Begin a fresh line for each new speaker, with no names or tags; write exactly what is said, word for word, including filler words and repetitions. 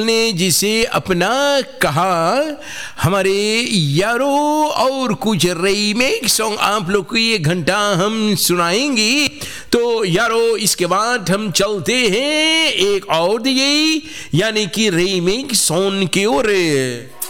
ने जिसे अपना कहा, हमारे यारों और कुछ रीमेक सॉन्ग आप लोग को ये घंटा हम सुनाएंगे। तो यारों इसके बाद हम चलते हैं एक और दिए यानी कि रीमेक सॉन्ग की ओर।